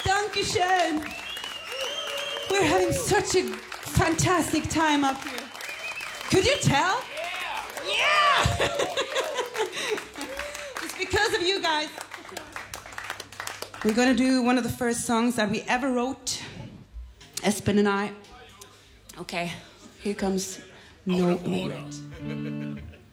Dankeschön. We're having such a fantastic time up here. Could you tell? Yeah! It's because of you guys. We're going to do one of the first songs that we ever wrote, Espen and I. Okay, here comes No Regret.